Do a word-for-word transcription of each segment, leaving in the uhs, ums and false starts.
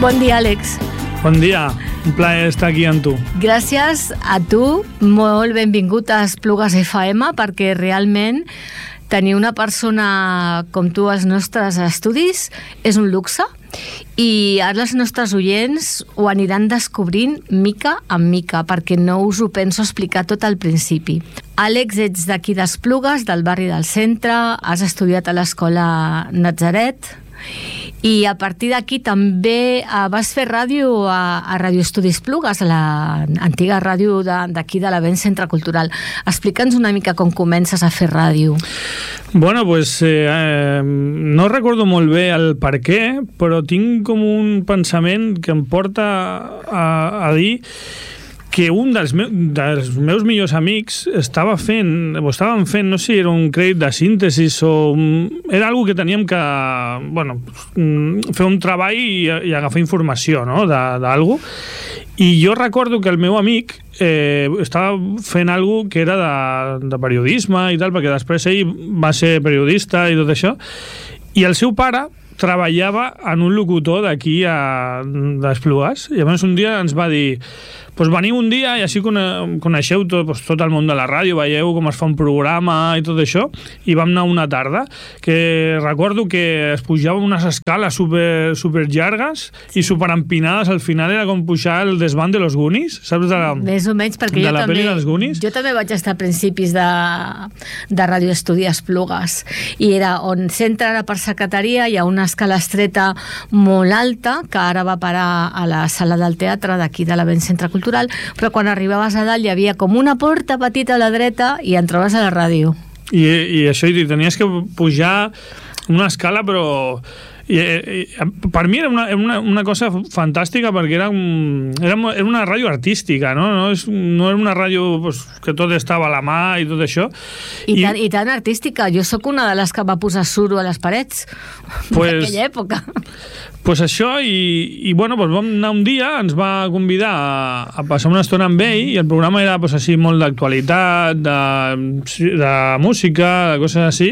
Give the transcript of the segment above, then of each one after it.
Bon dia, Àlex. Bon dia, un plaer estar aquí amb tu. Gràcies a tu, molt benvingut a Esplugues F M, perquè realment tenir una persona com tu als nostres estudis és un luxe i ara els nostres oients ho aniran descobrint mica en mica, perquè no us ho penso explicar tot al principi. Àlex, ets d'aquí d'Esplugues, del barri del centre, has estudiat a l'escola Natzaret i a partir d'aquí també uh, vas fer ràdio a, a Radio Estudis Esplugues, a l'antiga ràdio d'aquí de, de l'Avenç Centre Cultural. Explica'ns una mica com comences a fer ràdio. Bueno, pues eh, eh, no recordo molt bé el per què, però tinc com un pensament que em porta a, a dir que un dels, me dels meus millors amics estava fent, o estaven fent, no sé si era un crèdit de síntesi o un, era algo que teníem que, bueno, fer un treball i, i agafar informació, no?, d'algo. I jo recordo que el meu amic eh, estava fent algo que era de, de periodisme i tal, perquè després ell va ser periodista i tot això, i el seu pare treballava en un locutor d'aquí d'Esplugues, i llavors un dia ens va dir: pues veniu un dia i així coneixeu tot, pues, tot el món de la ràdio, veieu com es fa un programa i tot això, i vam anar una tarda que recordo que es pujava unes escales super, super llargues i super empinades, al final era com pujar el desván de los Goonies, saps? De la, més o menys, perquè de jo la també, pel·li dels Goonies. Jo també vaig estar a principis de, de Radio Estudi Esplugues, i era on s'entra ara per secretaria, hi ha una escala estreta molt alta que ara va parar a la sala del teatre d'aquí de l'Avenç Centre Cultural, però quan arribaves a dalt hi havia com una porta petita a la dreta i entraves a la ràdio. I, i això, i tenies que pujar una escala, però i, i, per mi era una, una, una cosa fantàstica, perquè era, un, era, era una ràdio artística, no? No, és, no era una ràdio, pues, que tot estava a la mà i tot això. I, I, tan, i tan artística. Jo sóc una de les que va posar suro a les parets pues, d'aquella època. Pues això, i, i bueno, pues vam anar un dia, ens va convidar a, a passar una estona amb ell, i el programa era pues, així molt d'actualitat, de, de música, de coses així,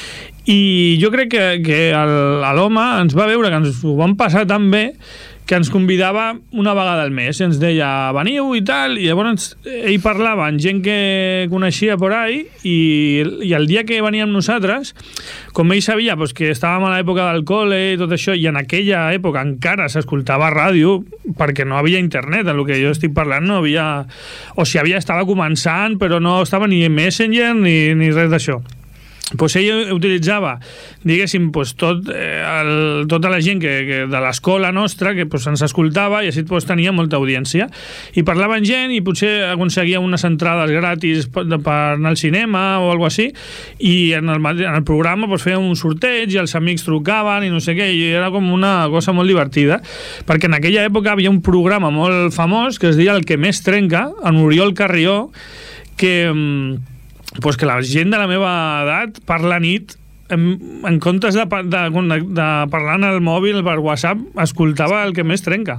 i jo crec que, que l'home ens va veure que ens ho vam passar tan bé que ens convidava una vegada al mes i ens deia, veniu i tal, i llavors ell parlava amb gent que coneixia por ahí, i, i el dia que veníem nosaltres, com ell sabia pues, que estàvem a l'època del col·le i tot això, i en aquella època encara s'escoltava ràdio perquè no havia internet, en el que jo estic parlant no havia, o si havia, estava començant, però no estava ni Messenger ni, ni res d'això. Pues ell utilitzava, diguéssim, pues tot, eh, el, tota la gent que, que de l'escola nostra que pues, ens escoltava, i així pues, tenia molta audiència, i parlava amb gent i potser aconseguia unes entrades gratis per, per anar al cinema o alguna cosa així, i en el, en el programa pues, feia un sorteig i els amics trucaven i no sé què, i era com una cosa molt divertida, perquè en aquella època havia un programa molt famós que es deia El que més trenca, en Oriol Carrió, que pues que la gent de la meva edat per la nit, en, en comptes de, de, de, de parlar en el mòbil per WhatsApp, escoltava El que més trenca.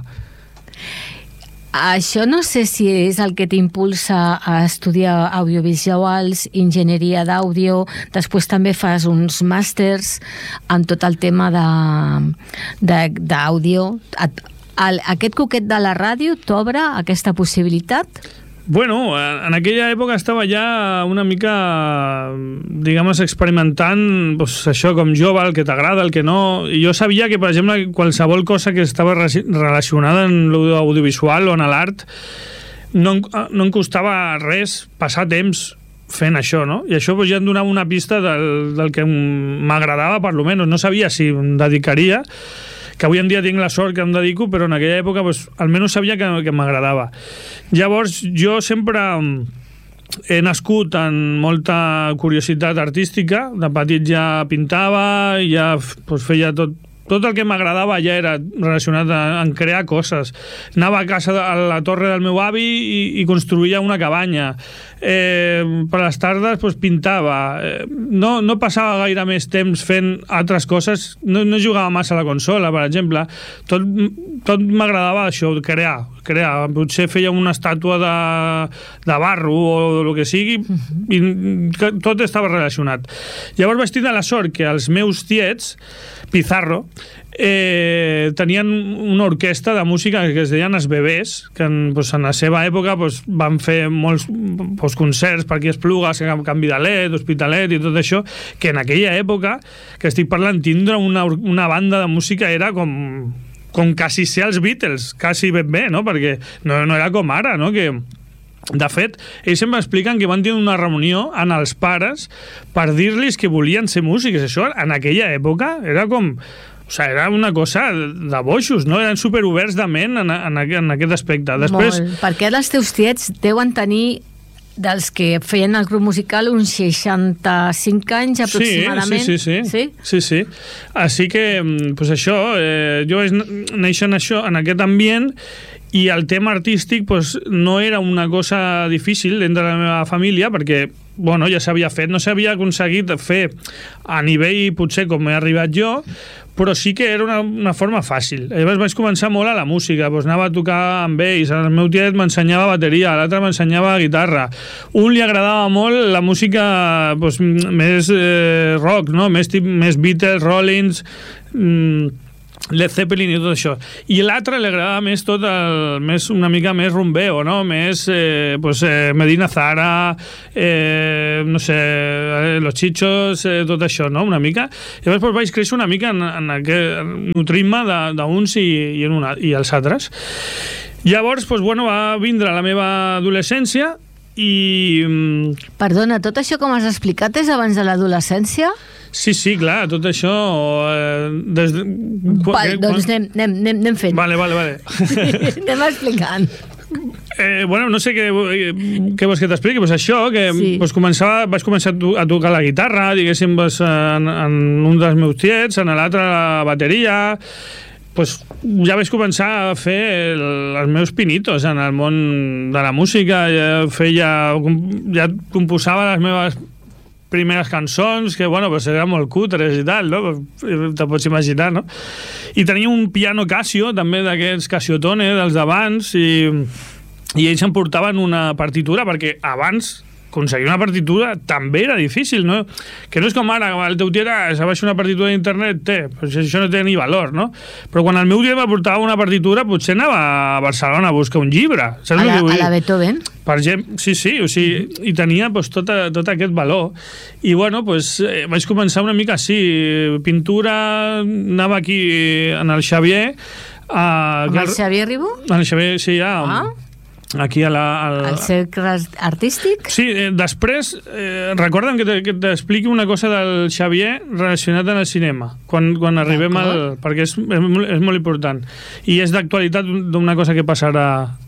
Això no sé si és el que t'impulsa a estudiar audiovisuals, enginyeria d'àudio, després també fas uns màsters en tot el tema d'àudio. Aquest coquet de la ràdio t'obre aquesta possibilitat? Bueno, en aquella època estava ja una mica, diguem, experimentant pues, això com jove, el que t'agrada, el que no. I jo sabia que, per exemple, qualsevol cosa que estava relacionada amb l'audiovisual o en l'art no, no em costava res passar temps fent això, no? I això pues, ja em donava una pista del, del que m'agradava, per lo menos. No sabia si em dedicaria, que avui en dia tinc la sort que em dedico, però en aquella època pues, almenys sabia que, que m'agradava. Llavors jo sempre he nascut amb molta curiositat artística, de petit ja pintava, ja pues, feia tot, tot el que m'agradava ja era relacionat a, a crear coses. Anava a casa de, a la torre del meu avi i, i construïa una cabanya. Eh, per les tardes pues, pintava. Eh, no, no passava gaire més temps fent altres coses. No, no jugava massa a la consola, per exemple. Tot, tot m'agradava això, crear. crear. Potser feia una estàtua de, de barro o el que sigui, i tot estava relacionat. Llavors vaig tenir la sort que els meus tiets, Pizarro, eh, tenien una orquestra de música que es deien Els Bebès, que en, pues, en la seva època pues, van fer molts pues, concerts per aquí a Esplugues, Can Vidalet, Hospitalet i tot això, que en aquella època, que estic parlant, tindre una, una banda de música era com, com quasi ser els Beatles, quasi ben bé, no? Perquè no, no era com ara, no? Que de fet, ells sempre expliquen que van tenir una reunió en els pares per dir-los que volien ser músics. Això, en aquella època, era com... O sigui, era una cosa de boixos, no? Eren superoberts de ment en, en, en aquest aspecte. Després... Molt, perquè els teus tiets deuen tenir, dels que feien el grup musical, uns seixanta-cinc anys aproximadament. Sí, sí, sí. Sí, sí, sí. Així que, pues això, eh, jo vaig néixer en això, en aquest ambient, i el tema artístic pues, no era una cosa difícil dintre de la meva família, perquè bueno, ja s'havia fet, no s'havia aconseguit fer a nivell potser com he arribat jo, però sí que era una, una forma fàcil. Llavors vaig començar molt a la música, doncs anava a tocar amb ells, el meu tiet m'ensenyava bateria, l'altre m'ensenyava guitarra, un li agradava molt la música doncs, més eh, rock, no? més, més Beatles, Rollins, mmm, Led Zeppelin i tot això, i l'altre li agradava més tot el, més, una mica més rumbeo, no? Més eh, pues, eh, Medina Zara, eh, no sé, eh, Los Chichos, eh, tot això, no? Una mica. I llavors pues, vaig créixer una mica en, en aquest, nutrint-me d'uns i, i, en una, i els altres. Llavors, pues, bueno, va vindre la meva adolescència i... Perdona, tot això com has explicat és abans de l'adolescència? Sí, sí, clar, tot això... Eh, des de... Vale, doncs anem, anem, anem, anem fent. Vale, vale, vale. Sí, anem explicant. Eh, bueno, no sé què, què vols que t'expliqui, pues això, que sí. pues començava, vaig començar a, to a tocar la guitarra, diguéssim, pues, en, en un dels meus tiets, en l'altre la bateria... Pues ja vaig començar a fer el, els meus pinitos en el món de la música, ja feia... ja composava les meves primeres cançons, que, bueno, pues eren molt cutres i tal, no? Te pots imaginar, no? I tenia un piano Casio, també d'aquests Casiotone, dels d'abans, i, i ells em portaven una partitura, perquè abans aconseguir una partitura també era difícil, no? Que no és com ara, el teu tiet se baixa una partitura d'internet, té, però això no té ni valor, no? Però quan el meu tiet me portava una partitura, potser anava a Barcelona a buscar un llibre. Saps a, la, a la Beethoven? Per exemple, sí, sí, o sigui, i tenia pues, tot, a, tot aquest valor. I bueno, pues, eh, vaig començar una mica així, pintura, anava aquí en el Xavier... A, amb el Xavier Ribó? En el Xavier, sí, ja... Ah. Aquí a la, al... El cercle artístic? Sí, eh, després eh, recorda'm que t'expliqui una cosa del Xavier relacionat amb el cinema quan, quan arribem al... perquè és, és, molt, és molt important i és d'actualitat d'una cosa que passarà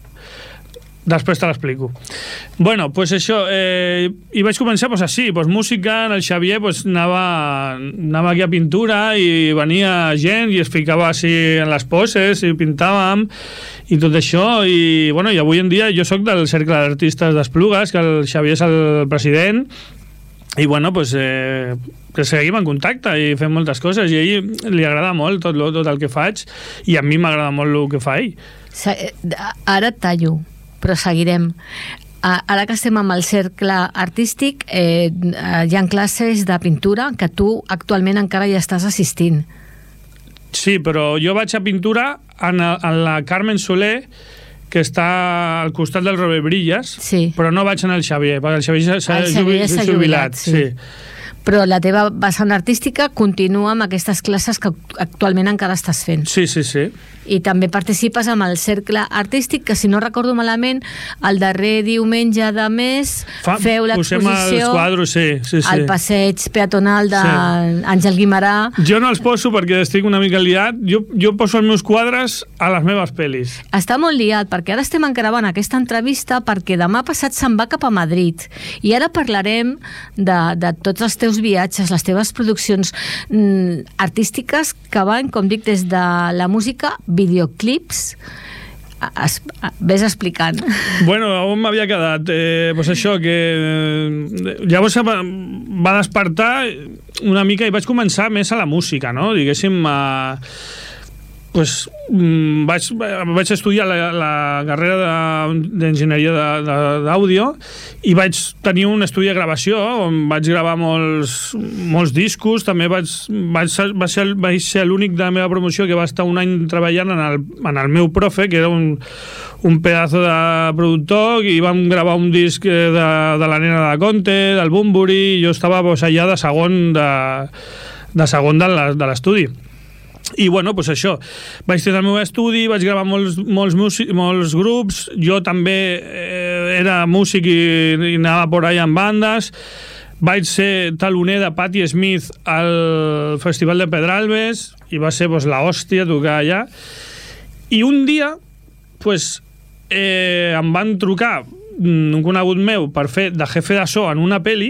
després te l'explico. Bueno, pues això, eh, i vaig començar pues, així, pues, música, en el Xavier pues, anava, anava aquí a pintura i venia gent i es ficava així en les poses i pintàvem i tot això, i, bueno, i avui en dia jo sóc del Cercle d'Artistes d'Esplugues, que el Xavier és el president, i bueno, pues, eh, que seguim en contacte i fem moltes coses, i a ell li agrada molt tot, tot el que faig, i a mi m'agrada molt el que fa ell. Ara et tallo, però seguirem. Ara que estem amb el cercle artístic, eh, hi ha classes de pintura que tu actualment encara hi estàs assistint. Sí, però jo vaig a pintura en, en la Carmen Soler, que està al costat del Robert Brillas, sí. Però no vaig en el Xavier, perquè el Xavier s'ha jubilat, jubilat, jubilat, sí. sí. Però la teva vessant artística continua amb aquestes classes que actualment encara estàs fent. Sí, sí, sí. I també participes amb el cercle artístic, que si no recordo malament, el darrer diumenge de mes Fa, feu l'exposició quadros, sí, sí, sí. al passeig peatonal d'Àngel sí. Guimarà. Jo no els poso perquè estic una mica liat, jo, jo poso els meus quadres a les meves pel·lis. Està molt liat, perquè ara estem gravant aquesta entrevista perquè demà passat se'n va cap a Madrid i ara parlarem de, de tots els teus viatges, les teves produccions mm, artístiques que van, com dic, des de la música, videoclips, es, ves explicant. Bueno, on m'havia quedat? Eh, pues això, que eh, llavors va, va despertar una mica i vaig començar més a la música, no? Diguéssim, a, pues, vaig, vaig estudiar la, la carrera d'enginyeria d'àudio i vaig tenir un estudi de gravació on vaig gravar molts, molts discos. També vaig, vaig, va ser, vaig ser l'únic de la meva promoció que va estar un any treballant en el, en el meu profe, que era un, un pedazo de productor, i vam gravar un disc de, de la nena de Conte, del Bumburi, i jo estava pues, allà de segon de, de segon de l'estudi. I bueno, doncs això, vaig tenir el meu estudi, vaig gravar molts, molts, músic, molts grups, jo també eh, era músic i, i anava por ahí en bandes, vaig ser taloner de Patti Smith al Festival de Pedralbes i va ser pues, la hòstia tocar allà. I un dia pues, eh, em van trucar un conegut meu per fer de jefe de so en una pel·li.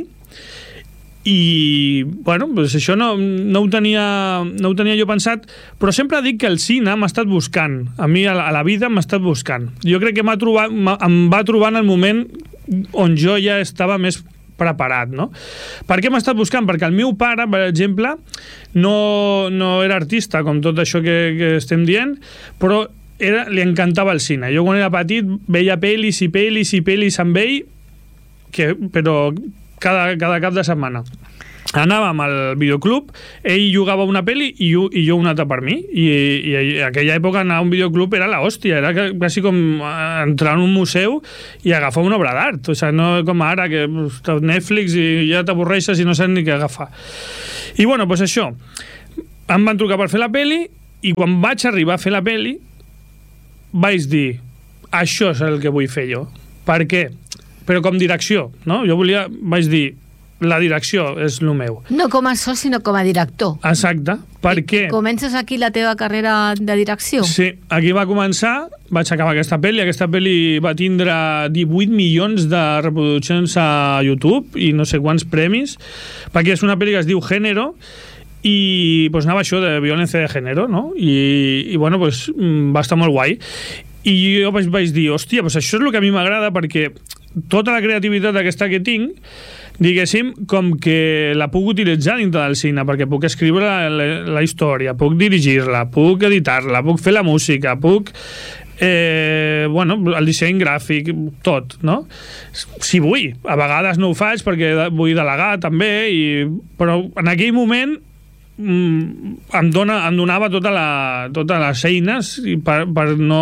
I, bueno, pues això no, no, ho tenia, no ho tenia jo pensat, però sempre dic que el cine m'ha estat buscant. A mi, a la, a la vida, m'ha estat buscant. Jo crec que m'ha trobat, em va trobar en el moment on jo ja estava més preparat, no? Per què m'ha estat buscant? Perquè el meu pare, per exemple, no, no era artista, com tot això que, que estem dient, però era, li encantava el cine. Jo, quan era petit, veia pel·lis i pel·lis i pel·lis amb ell, que, però... Cada, cada cap de setmana anàvem al videoclub, ell jugava una pel·li i jo, i jo una altra per mi, i, i, i a aquella època anar a un videoclub era la hòstia, era quasi com entrar en un museu i agafar una obra d'art, o sigui, no com ara que Netflix i ja t'avorreixes i no saps ni què agafar. I bueno, doncs això, em van trucar per fer la pel·li i quan vaig arribar a fer la pel·li vaig dir, això és el que vull fer jo. Per què? Però com direcció, no? Jo volia, vaig dir, la direcció és el meu. No com a so, sinó com a director. Exacte. Per I què? Comences aquí la teva carrera de direcció? Sí, aquí va començar, vaig acabar aquesta pel·li, aquesta pel·li va tindre divuit milions de reproduccions a YouTube i no sé quants premis, perquè és una pel·li que es diu Género, i pues, anava això de violència de género, no? I, i bueno, pues, va estar molt guai. I jo vaig, vaig dir, hòstia, pues això és el que a mi m'agrada, perquè tota la creativitat aquesta que tinc, diguéssim, com que la puc utilitzar dintre del cine, perquè puc escriure la, la, la història, puc dirigir-la, puc editar-la, puc fer la música, puc... Eh, bueno, el disseny gràfic, tot, no? Si vull. A vegades no ho faig perquè vull delegar també, i... però en aquell moment em, dona, em donava tota la, totes les eines per, per no...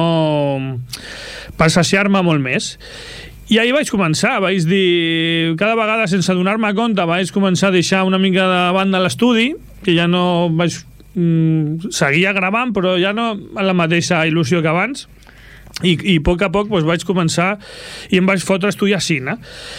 per saciar-me molt més. I ahir vaig començar, vaig dir, cada vegada sense donar-me compte, vaig començar a deixar una mica de banda l'estudi, que ja no vaig... Mm, seguia gravant, però ja no amb la mateixa il·lusió que abans, i, i a poc a poc pues, vaig començar i em vaig fotre a estudiar cine.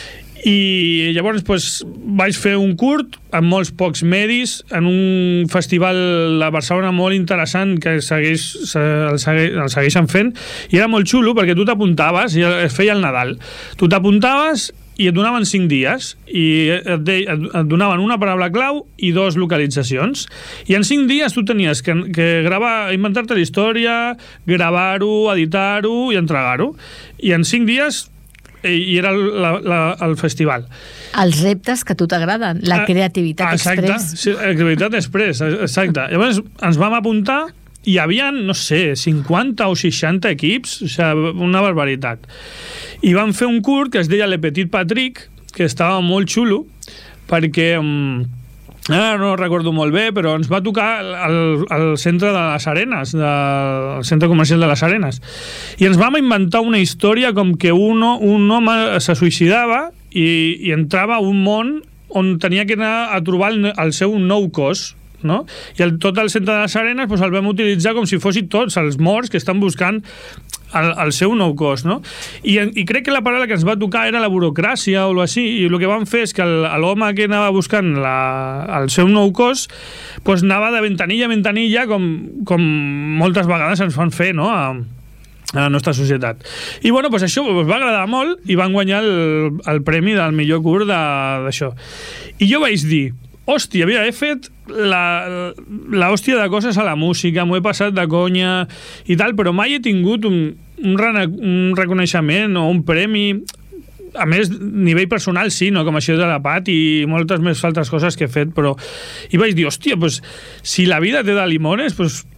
I llavors pues, vaig fer un curt amb molts pocs medis en un festival de Barcelona molt interessant que segueix, el, segueix, el segueixen fent, i era molt xulo perquè tu t'apuntaves i es feia el Nadal, tu t'apuntaves i et donaven cinc dies i et, de, et donaven una paraula clau i dos localitzacions, i en cinc dies tu tenies que, que gravar, inventar-te la història, gravar-ho, editar-ho i entregar-ho, i en cinc dies i era la, la, el festival. Els reptes que a tu t'agraden, la creativitat exacte, express. Sí, la creativitat express, exacte. Llavors ens vam apuntar i hi havia, no sé, cinquanta o seixanta equips, o sigui, una barbaritat. I vam fer un curt que es deia Le Petit Patrick, que estava molt xulo, perquè... Um, ara no recordo molt bé, però ens va tocar al, al centre de les Arenes, del centre comercial de les Arenes, i ens vam inventar una història com que un, un home se suïcidava i, i entrava a un món on tenia que anar a trobar el, el seu nou cos, no? I el, tot el centre de les Arenes pues, el vam utilitzar com si fossin tots els morts que estan buscant el, el seu nou cos, no? I, I crec que la paraula que ens va tocar era la burocràcia o alguna cosa així, i el que vam fer és que l'home que anava buscant la, el seu nou cos pues, anava de ventanilla a ventanilla com, com moltes vegades ens fan fer, no?, a, a la nostra societat. I bueno, pues això pues, va agradar molt i van guanyar el, el premi del millor curt d'això. I jo vaig dir, hòstia, havia fet la, la hòstia de coses a la música, m'ho he passat de conya i tal, però mai he tingut un, un, rena, un reconeixement o un premi, a més, nivell personal sí, no? Com això de la Pat i moltes més altres coses que he fet, però... I vaig dir, hòstia, pues, si la vida té de limones, pues,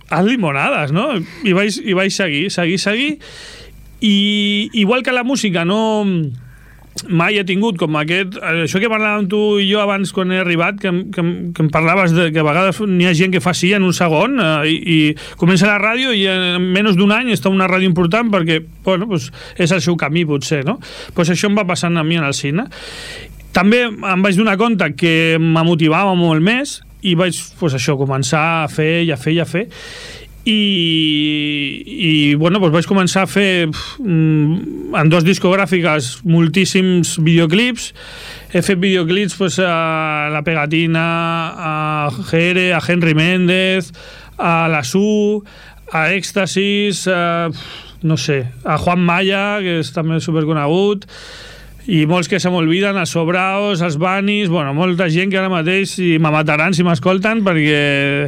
haz limonades, no? I vaig, i vaig seguir, seguir, seguir, i igual que la música no... mai he tingut com aquest... Això que parlàvem tu i jo abans quan he arribat, que, que, que em parlaves de que a vegades n'hi ha gent que fa sí en un segon eh, i, i comença la ràdio i en menys d'un any està una ràdio important perquè, bueno, pues, és el seu camí potser, no? Pues això em va passant a mi en el cine. També em vaig donar compte que me motivava molt més i vaig, pues, això, començar a fer i a fer i a fer. I, i bueno, doncs vaig començar a fer mm, en dos discogràfiques moltíssims videoclips. He fet videoclips pues, a La Pegatina, a Jere, a Henry Méndez, a La Su, a Éxtasis, a, no sé, a Juan Maya, que és també superconegut, i molts que se m'olviden, els Sobraos, els Banis, bueno, molta gent que ara mateix i me mataran si m'escolten perquè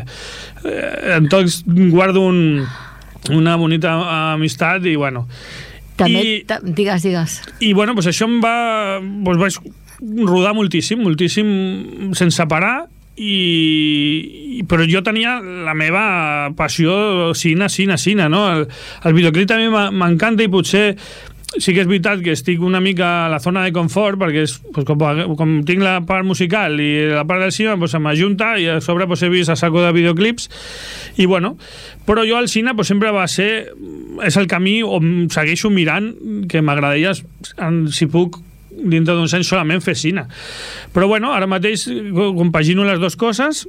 eh, en tots guardo un, una bonita amistat i bueno. També, I, ta, digues, digues. I bueno, pues això em va... Pues vaig rodar moltíssim, moltíssim sense parar i, però jo tenia la meva passió cine, cine, cine, no? El, el videoclip també m'encanta i potser sí que és veritat que estic una mica a la zona de confort perquè és, pues, com, com tinc la part musical i la part del cine pues, m'ajunta i a sobre pues, he vist a saco de videoclips i bueno, però jo al cine pues, sempre va ser, és el camí on segueixo mirant que m'agradaria si puc dintre d'uns anys solament fer cine, però bueno, ara mateix compagino les dues coses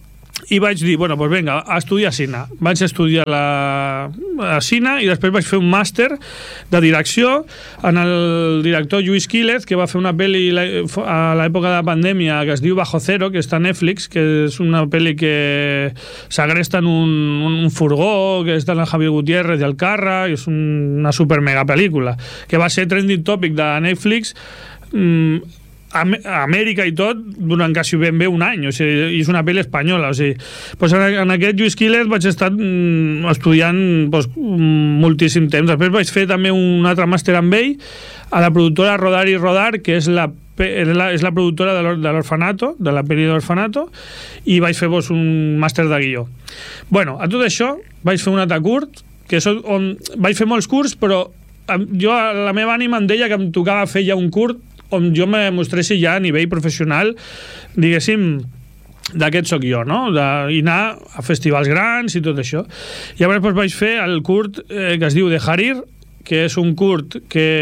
i vaig dir, bueno, doncs vinga, a estudiar cine. Vaig estudiar la, la cine i després vaig fer un màster de direcció en el director Lluís Quílez, que va fer una pel·li a l'època de la pandèmia que es diu Bajo Cero, que està a Netflix, que és una pel·li que s'agresten un, un furgó, que és de la Javier Gutiérrez i el Carra, i és una super mega pel·lícula, que va ser trending topic de Netflix mmm, a Amèrica i tot durant quasi ben bé un any, o sigui, i és una pel·li espanyola, o sigui, pues en aquest Lluís Quílez vaig estar mm, estudiant pues, moltíssim temps. Després vaig fer també un altre màster amb ell a la productora Rodar i Rodar, que és la, és la, és la productora de l'Orfanato, de la pel·li de l'Orfanato, i vaig fer pues, un màster de guió. Bueno, a tot això vaig fer un altre curt, que és on vaig fer molts curts, però jo, la meva ànima em deia que em tocava fer ja un curt on jo me mostressi ja a nivell professional, diguéssim, d'aquest soc jo, no? De, i anar a festivals grans i tot això. I llavors doncs, vaig fer el curt eh, que es diu De Harir, que és un curt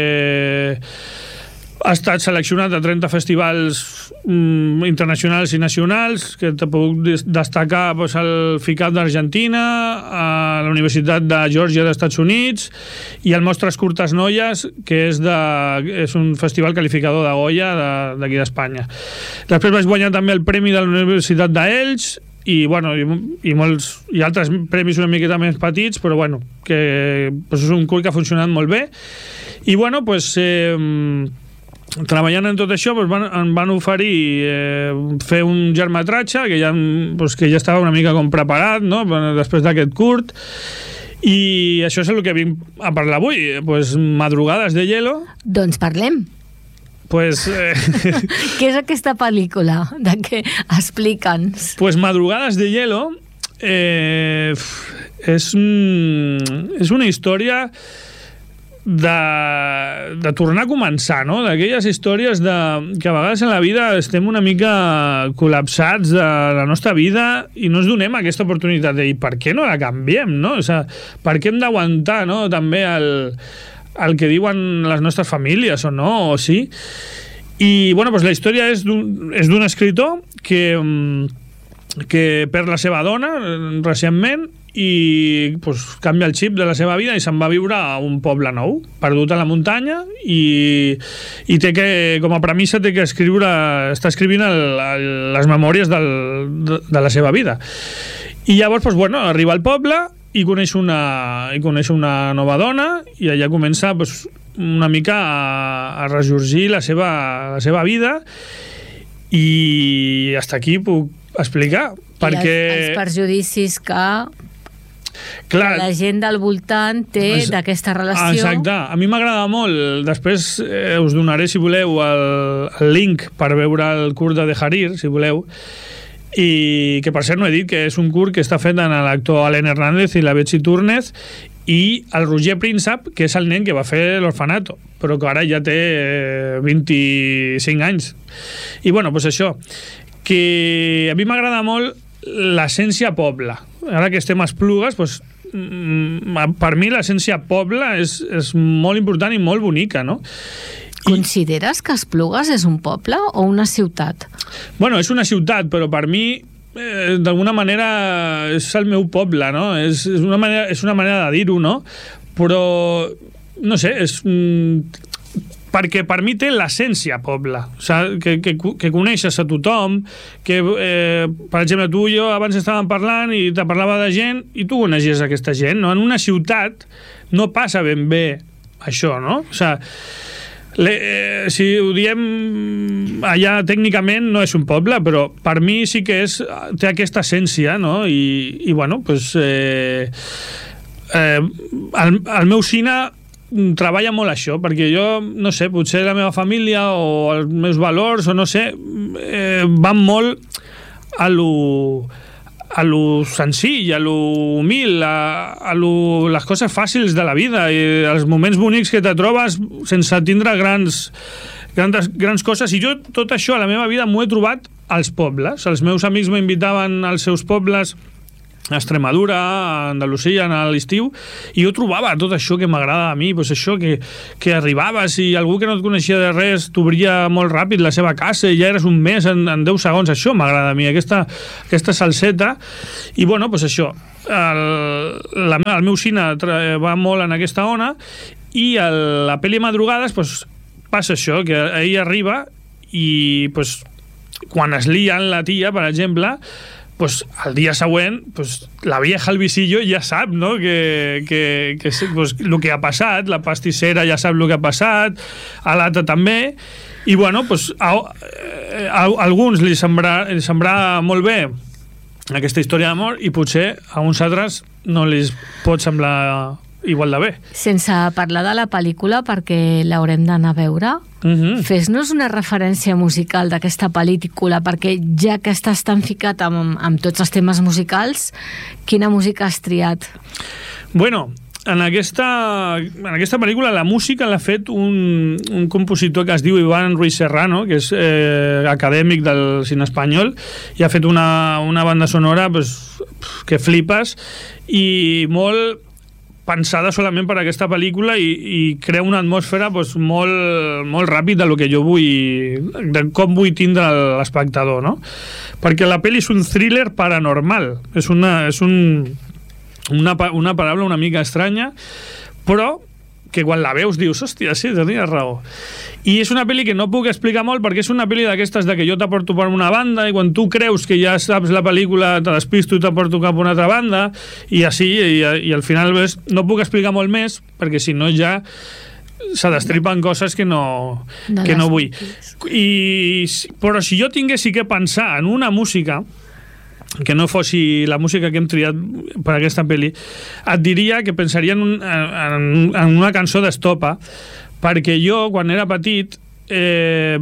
que ha estat seleccionat a trenta festivals mm, internacionals i nacionals, que te puc destacar pues, el FICAP d'Argentina, a la Universitat de Geòrgia dels Estats Units, i el Mostres Curtes Noies, que és, de, és un festival qualificador de Goya d'aquí d'Espanya. Després vaig guanyar també el premi de la Universitat d'Elx, i, bueno, i, i, molts, i altres premis una miqueta més petits, però bueno, que pues, és un curt que ha funcionat molt bé. I bueno, pues... Eh, treballant en tot això doncs van, em van oferir eh, fer un llargmetratge que ja, doncs, que ja estava una mica com preparat, no? Després d'aquest curt, i això és el que vinc a parlar avui, pues, Madrugades de hielo. Doncs parlem. Pues, eh... Què és aquesta pel·lícula? De què? Explica'ns. Pues Madrugades de hielo eh, és, un, és una història De, de tornar a començar, no? D'aquelles històries de, que a vegades en la vida estem una mica col·lapsats de la nostra vida i no ens donem aquesta oportunitat de dir per què no la canviem, no? O sigui, per què hem d'aguantar, no? També el, el que diuen les nostres famílies o no, o sí. I bueno, doncs la història és d'un escriptor que, que perd la seva dona recentment i pues, canvia el xip de la seva vida i se'n va viure a un poble nou, perdut a la muntanya, i, i té que, com a premissa té que escriure, està escrivint el, el, les memòries del, de, de la seva vida. I llavors pues, bueno, arriba al poble i coneix una, i coneix una nova dona i allà comença pues, una mica a, a ressorgir la seva, la seva vida, i fins aquí puc explicar. I perquè... els, els perjudicis que... Clar, la gent del voltant té d'aquesta relació. Exacte, a mi m'agrada molt. Després eh, us donaré, si voleu, el, el link per veure el curt de De Harir, si voleu. i que per cert no he dit que és un curt que està fet amb l'actor Alen Hernández i la Betsy Túrnez i el Roger Príncep, que és el nen que va fer l'Orfanato, però que ara ja té vint-i-cinc anys. I bueno, doncs això, que a mi m'agrada molt l'essència poble. Ara que estem a Esplugues, doncs, per mi l'essència poble és, és molt important i molt bonica, no? Consideres que Esplugues és un poble o una ciutat? Bueno, és una ciutat, però per mi eh, d'alguna manera és el meu poble, no? És, és, una, manera, és una manera de dir-ho, no? Però, no sé, és... Mm, perquè per mi té l'essència poble, o sigui, que, que, que coneixes a tothom, que, eh, per exemple, tu i jo abans estàvem parlant i te parlava de gent i tu coneixies aquesta gent, no? En una ciutat no passa ben bé això, no? O sigui, Le, eh, si ho diem allà tècnicament no és un poble, però per mi sí que és, té aquesta essència, no? I, i bueno, pues, eh, eh, el, el meu cine treballa molt això, perquè jo, no sé, potser la meva família o els meus valors, o no sé, eh, van molt a lo, a lo senzill, a lo humil, a, a lo, les coses fàcils de la vida i els moments bonics que te trobes sense tindre grans, grans, grans coses. I jo tot això a la meva vida m'ho he trobat als pobles. Els meus amics m'invitaven als seus pobles a Extremadura, a Andalusia, a l'estiu, i jo trobava tot això que m'agrada a mi, pues això que, que arribaves i algú que no et coneixia de res t'obria molt ràpid la seva casa i ja eres un mes en, en deu segons. Això m'agrada a mi, aquesta, aquesta salseta. I bueno, pues això, el, la, el meu cine va molt en aquesta ona i el, la pel·li Madrugades pues, passa això, que ell arriba i pues, quan es lien la tia, per exemple, pues al dia següent pues, la vieja al visillo ja sap, no? que, que, que pues, el que ha passat, la pastissera ja sap el que ha passat, a l'altre també, i bueno, pues, a, a, a alguns li sembra, li sembra molt bé aquesta història d'amor i potser a uns altres no li pot semblar igual de bé. Sense parlar de la pel·lícula, perquè l'haurem d'anar a veure, uh-huh. Fes-nos una referència musical d'aquesta pel·lícula, perquè ja que estàs tan ficat amb, amb tots els temes musicals, quina música has triat? Bueno, en aquesta, en aquesta pel·lícula la música l'ha fet un, un compositor que es diu Iván Ruiz Serrano, que és eh, acadèmic del cine espanyol, i ha fet una, una banda sonora pues, que flipes, i molt pensada solament per aquesta pel·lícula i, i crea una atmosfera pues, molt, molt ràpid de lo que jo vull, de com vull tindre l'espectador, no? Perquè la pel·li és un thriller paranormal, és una, és un, una, una paraula una mica estranya, però que quan la veus dius, hòstia, sí, tenies raó. I és una pel·li que no puc explicar molt perquè és una pel·li d'aquestes de que jo t'aporto per una banda i quan tu creus que ja saps la pel·lícula te despisto i t'aporto cap a una altra banda i així, i, i al final ves, no puc explicar molt més perquè si no ja se destripen coses que no, que no vull. I, però si jo tingués que pensar en una música que no fossi la música que hem triat per aquesta pel·li, et diria que pensaria en, un, en, en una cançó d'Estopa, perquè jo, quan era petit, eh,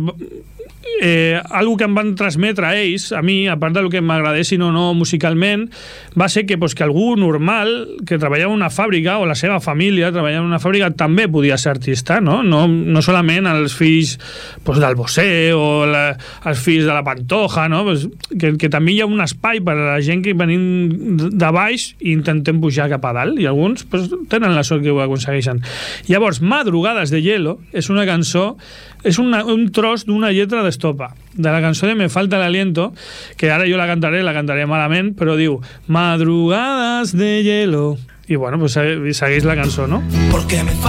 eh, algo que em van transmetre a ells, a mi, a part del que m'agradessin o no musicalment, va ser que, pues, que algú normal que treballava en una fàbrica o la seva família treballava en una fàbrica també podia ser artista, no? No, no solament els fills pues, del Bosé o la, els fills de la Pantoja, no? Pues, que, que també hi ha un espai per a la gent que venim de baix i intentem pujar cap a dalt, i alguns pues, tenen la sort que ho aconsegueixen. Llavors, Madrugades de Hielo és una cançó, és una, un tros d'una lletra d'Estopa, de la cançó de Me falta el aliento, que ara jo la cantaré, la cantaré malament, però diu Madrugadas de hielo, i bueno, pues segueix la cançó, no? Porque me falta